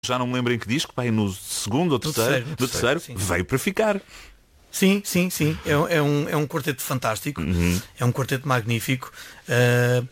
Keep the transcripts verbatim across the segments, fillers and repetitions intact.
já não me lembro em que disco, pai, no segundo ou terceiro, terceiro, no no terceiro, terceiro, veio para ficar. Sim, sim, sim. É, é, um, é um quarteto fantástico, Uhum. é um quarteto magnífico, uh,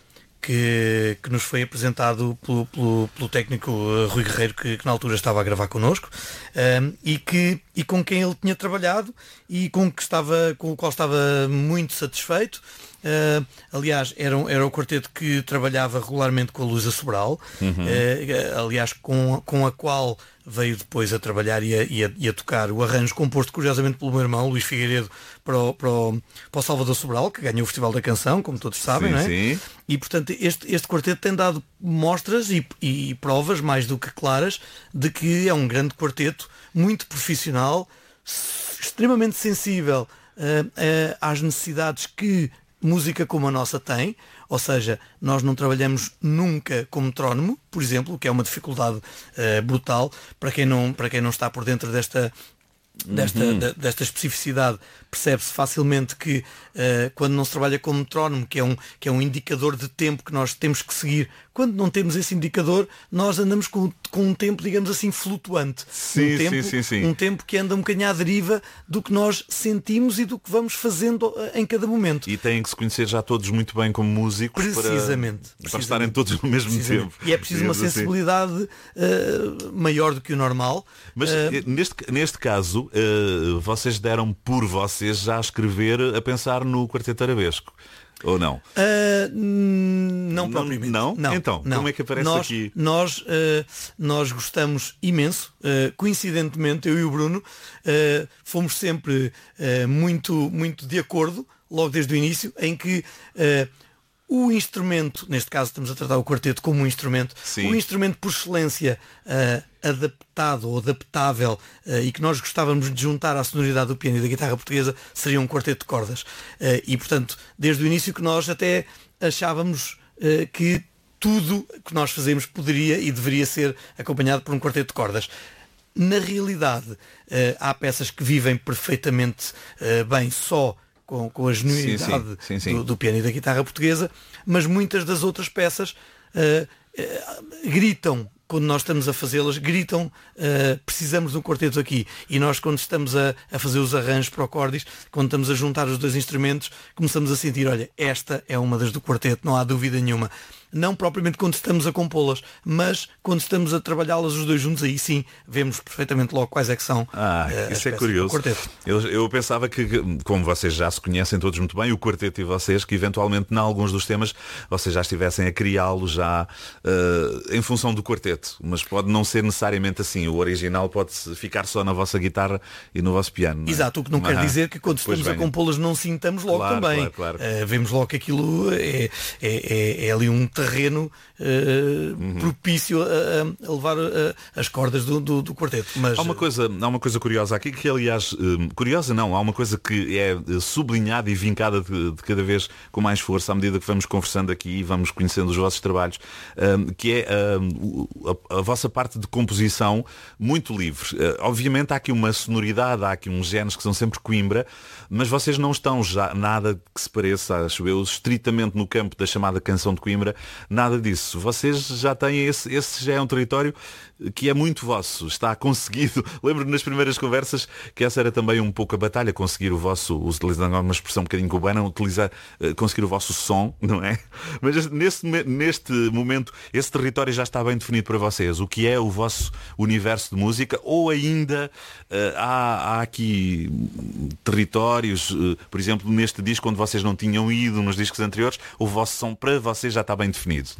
que, que nos foi apresentado pelo, pelo, pelo técnico uh, Rui Guerreiro, que, que na altura estava a gravar connosco, uh, e, que, e com quem ele tinha trabalhado e com, que estava, com o qual estava muito satisfeito. Uh, aliás, era, era o quarteto que trabalhava regularmente com a Luísa Sobral, Uhum. uh, aliás, com, com a qual veio depois a trabalhar e a, e, a, e a tocar o arranjo composto curiosamente pelo meu irmão Luís Figueiredo para o, para o, para o Salvador Sobral, que ganhou o Festival da Canção, como todos sabem, sim, não é? Sim. E portanto este, este quarteto tem dado mostras e, e provas mais do que claras de que é um grande quarteto, muito profissional, extremamente sensível uh, uh, às necessidades que música como a nossa tem, ou seja, nós não trabalhamos nunca com metrónomo, por exemplo, que é uma dificuldade uh, brutal para quem não, para quem não está por dentro desta, desta, Uhum. de, desta especificidade. Percebe-se facilmente que uh, quando não se trabalha com metrónomo, que é, um, que é um indicador de tempo que nós temos que seguir, quando não temos esse indicador, nós andamos com, com um tempo, digamos assim, flutuante. Sim, um, tempo, sim, sim, sim. um tempo que anda um bocadinho à deriva do que nós sentimos e do que vamos fazendo em cada momento. E têm que se conhecer já todos muito bem como músicos Precisamente. para, precisamente. para estarem todos no mesmo tempo. E é preciso uma sensibilidade assim. uh, maior do que o normal. Mas uh, neste, neste caso, uh, vocês deram por vocês já a escrever, a pensar no Quarteto Arabesco. Ou não? Uh, não propriamente. Não? não? Então, não. como é que aparece nós, aqui? Nós, uh, nós gostamos imenso. Uh, coincidentemente, eu e o Bruno uh, fomos sempre uh, muito, muito de acordo, logo desde o início, em que uh, o instrumento, neste caso estamos a tratar o quarteto como um instrumento, Sim. o instrumento por excelência uh, adaptado ou adaptável uh, e que nós gostávamos de juntar à sonoridade do piano e da guitarra portuguesa seria um quarteto de cordas. Uh, e portanto, desde o início que nós até achávamos uh, que tudo que nós fazemos poderia e deveria ser acompanhado por um quarteto de cordas. Na realidade, uh, há peças que vivem perfeitamente uh, bem só Com, com a genuinidade sim, sim, sim, sim. Do, do piano e da guitarra portuguesa, mas muitas das outras peças uh, uh, gritam, quando nós estamos a fazê-las, gritam, uh, precisamos de um quarteto aqui. E nós, quando estamos a, a fazer os arranjos para o cordis, quando estamos a juntar os dois instrumentos, começamos a sentir, olha, esta é uma das do quarteto, não há dúvida nenhuma. Não propriamente quando estamos a compô-las, mas quando estamos a trabalhá-las os dois juntos, aí sim vemos perfeitamente logo quais é que são. Ah, uh, isso é curioso. Eu, eu pensava que, como vocês já se conhecem todos muito bem, o quarteto e vocês, que eventualmente em alguns dos temas vocês já estivessem a criá-lo já uh, em função do quarteto, mas pode não ser necessariamente assim. O original pode ficar só na vossa guitarra e no vosso piano. Não é? Exato, o que não quer Ah, dizer que quando estamos venha. a compô-las não sintamos logo Claro, também. claro, claro. Uh, vemos logo que aquilo é, é, é, é ali um terreno uh, uhum. propício a, a levar a, as cordas do, do, do quarteto. Mas há uma coisa, há uma coisa curiosa aqui que, aliás, um, curiosa não, há uma coisa que é sublinhada e vincada de, de cada vez com mais força à medida que vamos conversando aqui e vamos conhecendo os vossos trabalhos, um, que é um, a, a vossa parte de composição muito livre. Uh, obviamente há aqui uma sonoridade, há aqui uns géneros que são sempre Coimbra, mas vocês não estão já nada que se pareça, acho eu, estritamente no campo da chamada canção de Coimbra, nada disso. Vocês já têm esse, esse já é um território que é muito vosso, está conseguido. Lembro-me nas primeiras conversas que essa era também um pouco a batalha, conseguir o vosso, utilizando uma expressão um bocadinho cubana, utilizar, conseguir o vosso som, não é? Mas neste, neste momento esse território já está bem definido para vocês, o que é o vosso universo de música, ou ainda uh, há, há aqui territórios, uh, por exemplo, neste disco onde vocês não tinham ido nos discos anteriores, o vosso som para vocês já está bem definido?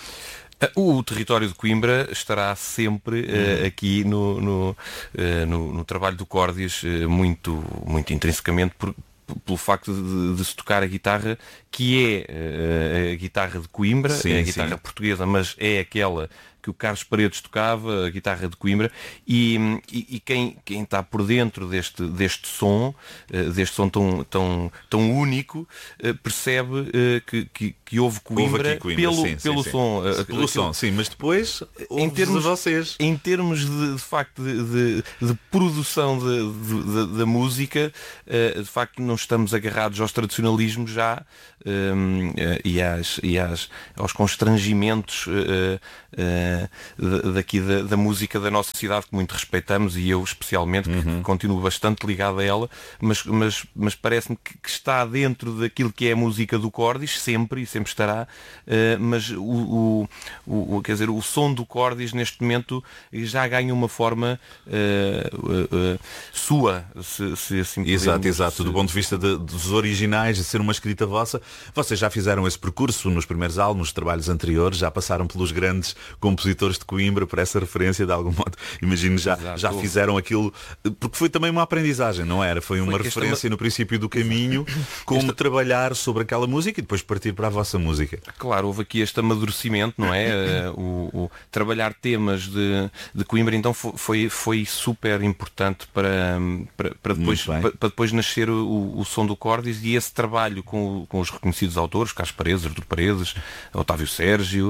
O território de Coimbra estará sempre uh, aqui no, no, uh, no, no trabalho do Córdias uh, muito, muito intrinsecamente por, pelo facto de, de se tocar a guitarra, que é uh, a guitarra de Coimbra, sim, é a guitarra sim. portuguesa, mas é aquela que o Carlos Paredes tocava, a guitarra de Coimbra, e, e, e quem, quem está por dentro deste, deste som, deste som tão, tão, tão único, percebe que, que, que houve Coimbra, houve Coimbra pelo, sim, pelo sim, som. Sim. Pelo aquilo, som, sim, mas depois em termos, vocês. Em termos de, de facto de, de, de produção de, de, de, da música, de facto não estamos agarrados aos tradicionalismos já um, e, às, e às, aos constrangimentos uh, uh, uh, daqui da, da música da nossa cidade, que muito respeitamos, e eu especialmente, que, Uhum. que continuo bastante ligado a ela, mas, mas, mas parece-me que, que está dentro daquilo que é a música do Cordis, sempre, e sempre estará, uh, mas o, o, o, quer dizer, o som do Cordis neste momento já ganha uma forma uh, uh, uh, sua, se, se assim podemos. Exato, exato. Do ponto de vista de, dos originais, de ser uma escrita vossa, vocês já fizeram esse percurso nos primeiros álbuns, trabalhos anteriores, já passaram pelos grandes compositores de Coimbra, por essa referência de algum modo. Imagino, já, Exato. já fizeram aquilo, porque foi também uma aprendizagem, não era? Foi uma Foi que esta referência ma- no princípio do caminho, como trabalhar sobre aquela música e depois partir para a vossa música. Claro, houve aqui este amadurecimento, não é? Eh, o, o trabalhar temas de, de Coimbra, então fo- foi, foi super importante para, para, para, depois, Muito bem. para, para depois nascer o, o som do Cordis, e esse trabalho com, o- com os reconhecidos autores, Carlos Paredes, Artur Paredes, Otávio Sérgio,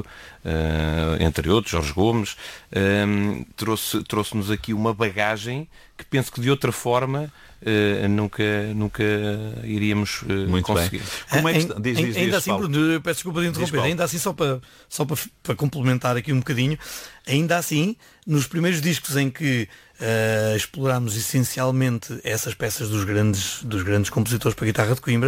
eh, entre outros, Jorge Gomes, eh, trouxe, trouxe-nos aqui uma bagagem que penso que de outra forma eh, nunca, nunca iríamos eh, Muito conseguir. bem. Como é que Ain- está? Diz, ain- diz, ainda diz, assim, Paulo. Bruno, eu peço desculpa de interromper, Paulo. ainda assim, só para, só para, para complementar aqui um bocadinho, ainda assim, nos primeiros discos em que eh, explorámos essencialmente essas peças dos grandes, dos grandes compositores para guitarra de Coimbra,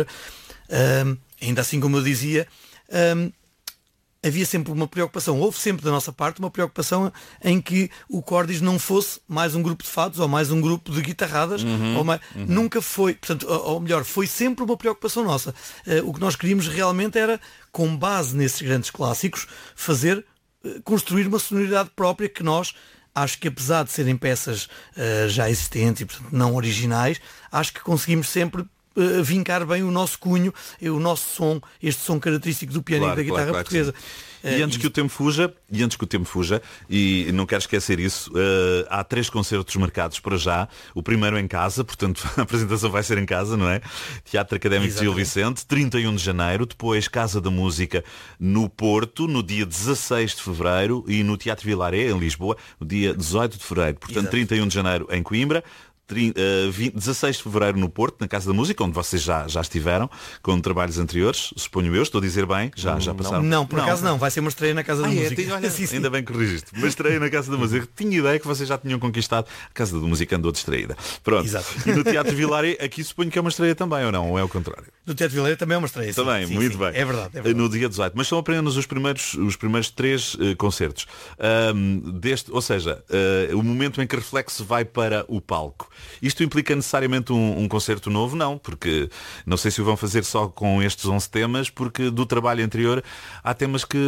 eh, ainda assim, como eu dizia, eh, havia sempre uma preocupação, houve sempre da nossa parte uma preocupação em que o Cordis não fosse mais um grupo de fados ou mais um grupo de guitarradas, ou mais... nunca foi, portanto, ou, ou melhor, foi sempre uma preocupação nossa. Eh, o que nós queríamos realmente era, com base nesses grandes clássicos, fazer, eh, construir uma sonoridade própria que nós, acho que apesar de serem peças eh, já existentes e portanto não originais, acho que conseguimos sempre eh, vincar bem o nosso cunho, eh, o nosso som, este som característico do piano Claro, e da guitarra claro, claro que portuguesa. E Eh, antes que o tempo fuja, e antes que o tempo fuja, e não quero esquecer isso, eh, há três concertos marcados para já. O primeiro em casa, portanto a apresentação vai ser em casa, não é? Teatro Académico de Gil Exatamente. Vicente, trinta e um de janeiro, depois Casa da Música no Porto, no dia dezasseis de fevereiro, e no Teatro Vilaré, em Lisboa, no dia dezoito de fevereiro. Portanto, Exato. trinta e um de janeiro em Coimbra, tri- eh, vinte dezasseis de fevereiro no Porto, na Casa da Música, onde vocês já, já estiveram, com trabalhos anteriores, suponho eu, estou a dizer bem, já, já passaram. Não, por acaso não, vai ser uma estreia na Casa Ah, da é, Música. tem- olha, Sim, sim. ainda bem que corrigiste. Mas estreia na Casa da Música. Tinha ideia que vocês já tinham conquistado. A Casa da Música andou distraída. Pronto. Exato. E no Teatro Vilaré, aqui suponho que é uma estreia também, ou não? Ou é o contrário? Do Teatro Vilarejo também é uma estreia. sim, Também, sim, muito sim. bem. É verdade, é verdade. No dia dezoito. Mas são apenas os primeiros, os primeiros três eh, concertos. Ahm, deste, ou seja, eh, o momento em que Reflexo vai para o palco. Isto implica necessariamente um, um concerto novo? Não, porque não sei se o vão fazer só com estes onze temas, porque do trabalho anterior há temas que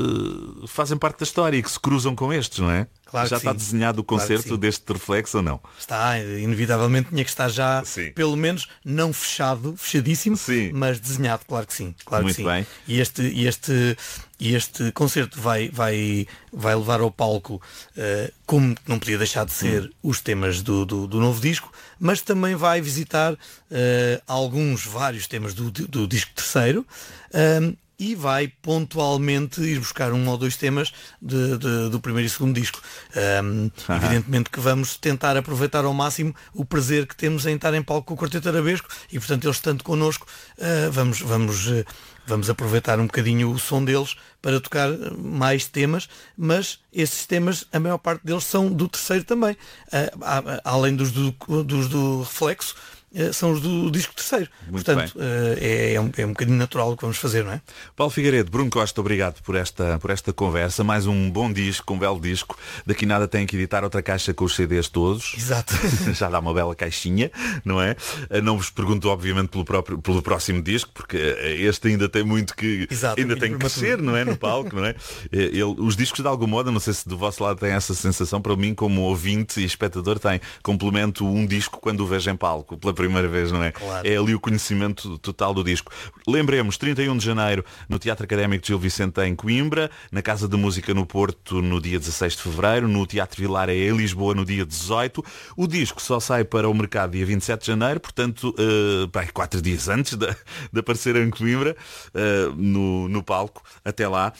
fazem parte da história e que se cruzam com estes, não é? Claro Já que está sim. desenhado o Claro que concerto sim. deste Reflexo ou não? Está, inevitavelmente tinha que estar já, Sim. pelo menos, não fechado, fechadíssimo, Sim. mas desenhado, claro que sim. Claro Muito que sim. bem. E este, e este, e este concerto vai, vai, vai levar ao palco, eh, como não podia deixar de ser, Hum. os temas do, do, do novo disco, mas também vai visitar eh, alguns, vários temas do, do, do disco terceiro. ehm, e vai pontualmente ir buscar um ou dois temas de, de- do primeiro e segundo disco. Ahm, evidentemente que vamos tentar aproveitar ao máximo o prazer que temos em estar em palco com o Quarteto Arabesco e, portanto, eles estando connosco, ah, vamos, vamos, ah, vamos aproveitar um bocadinho o som deles para tocar mais temas, mas esses temas, a maior parte deles são do terceiro também. Ah, há- além dos do, dos do Reflexo, eh, são os do disco terceiro. Muito Portanto, eh, é, é, um, é um bocadinho natural o que vamos fazer, não é? Paulo Figueiredo, Bruno Costa, obrigado por esta, por esta conversa. Mais um bom disco, um belo disco. Daqui nada tem que editar outra caixa com os C Ds todos. Exato. Já dá uma bela caixinha, não é? Não vos pergunto, obviamente, pelo, próprio, pelo próximo disco, porque este ainda tem muito que... Exato, ainda muito tem que prematuro. crescer, não é? No palco, não é? Ele, os discos, de algum modo, não sei se do vosso lado tem essa sensação, para mim, como ouvinte e espectador, tem. Complemento um disco quando o vejo em palco, pela primeira vez, não é? Claro. É ali o conhecimento total do disco. Lembremos, trinta e um de janeiro no Teatro Académico de Gil Vicente em Coimbra, na Casa da Música no Porto no dia dezasseis de fevereiro, no Teatro Vilaré em Lisboa no dia dezoito. O disco só sai para o mercado dia vinte e sete de janeiro, portanto, uh, bem, quatro dias antes de, de aparecer em Coimbra, uh, no, no palco. Até lá.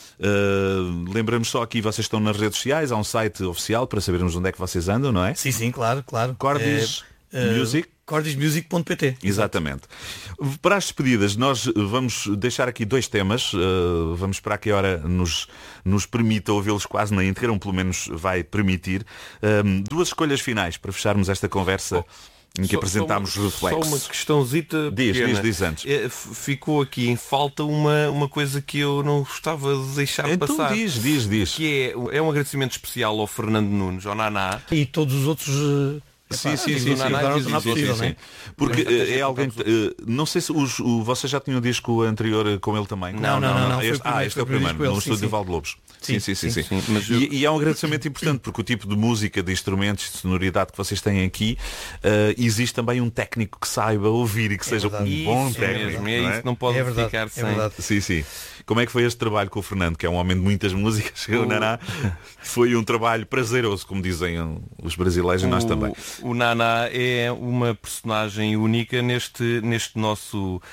Uh, lembramos só aqui, vocês estão nas redes sociais, há um site oficial para sabermos onde é que vocês andam, não é? Sim, sim, claro, claro. Cordis Eh, eh, Music. cordis music ponto pt. Exatamente. Para as despedidas, nós vamos deixar aqui dois temas. Uh, vamos esperar que a hora nos, nos permita ouvi-los quase na íntegra, ou pelo menos vai permitir. Um, duas escolhas finais para fecharmos esta conversa. Oh. Em que só, apresentámos só, reflexo. Só uma questãozita diz, pequena. diz, diz antes. É, ficou aqui em falta uma, uma coisa que eu não gostava de deixar então passar. diz, diz, diz. Que é, é um agradecimento especial ao Fernando Nunes, ao Naná. E todos os outros... Uh... Sim, sim, sim, sim. Porque é alguém. Não sei se os, o, vocês já tinham um disco anterior com ele também. Não, não, não. não, este, ah, este é o primeiro, no estúdio Valde Lobos. Sim, sim, sim, sim. sim. sim. sim. E, e é um agradecimento importante porque o tipo de música, de instrumentos, de sonoridade que vocês têm aqui, uh, existe também um técnico que saiba ouvir e que é seja verdade. um bom isso técnico. Mesmo, é, é isso, não pode é verdade, ficar sem. É sim, sim. Como é que foi este trabalho com o Fernando, que é um homem de muitas músicas? O Naná foi um trabalho prazeroso, como dizem os brasileiros, e nós também. O Naná é uma personagem única neste, neste nosso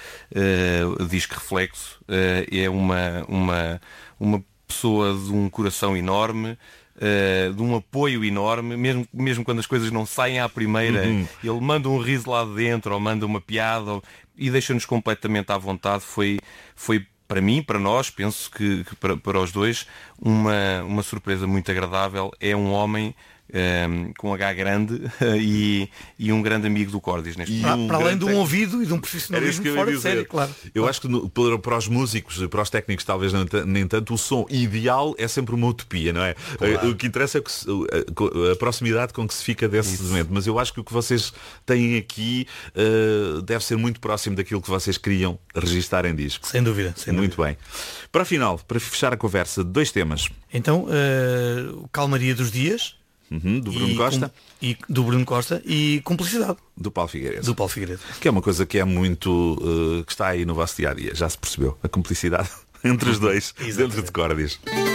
uh, disco Reflexo. Uh, é uma, uma, uma pessoa de um coração enorme, uh, de um apoio enorme, mesmo, mesmo quando as coisas não saem à primeira, uhum. ele manda um riso lá de dentro, ou manda uma piada, ou, e deixa-nos completamente à vontade. Foi... foi para mim, para nós, penso que, que para, para os dois, uma, uma surpresa muito agradável. É um homem um, com H grande e, e um grande amigo do Cordis. Neste para, um para além de um ouvido e de um profissionalismo fora de série, claro. Eu acho que no, para, para os músicos, para os técnicos talvez nem tanto, o som ideal é sempre uma utopia, não é? Claro. O que interessa é que se, a, a proximidade com que se fica desse Isso. momento. Mas eu acho que o que vocês têm aqui uh, deve ser muito próximo daquilo que vocês queriam registar em disco. Sem dúvida. Sem muito dúvida. bem. Para a final, para fechar a conversa, dois temas. Então, uh, Calmaria dos Dias. Uhum, do Bruno Costa. Com, e, do Bruno Costa e Cumplicidade. Do Paulo Figueiredo. Do Paulo Figueiredo. Que é uma coisa que é muito... Uh, que está aí no vosso dia-a-dia. Já se percebeu. A cumplicidade entre os dois, dentro de Cordis.